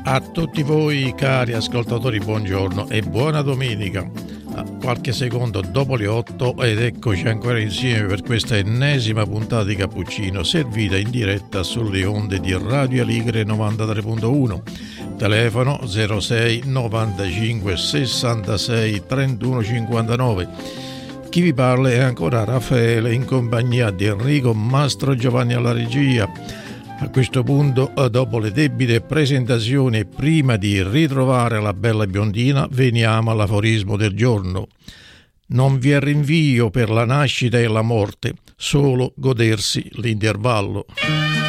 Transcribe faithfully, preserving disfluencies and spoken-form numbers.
A tutti voi cari ascoltatori buongiorno e buona domenica. Qualche secondo dopo le otto ed eccoci ancora insieme per questa ennesima puntata di Cappuccino servita in diretta sulle onde di Radio Aligre novantatré virgola uno. Telefono zero sei novantacinque sessantasei trentuno cinquantanove. Chi vi parla è ancora Raffaele in compagnia di Enrico Mastro Giovanni alla regia. A questo punto, dopo le debite presentazioni e prima di ritrovare la bella biondina, veniamo all'aforismo del giorno. Non vi è rinvio per la nascita e la morte, solo godersi l'intervallo.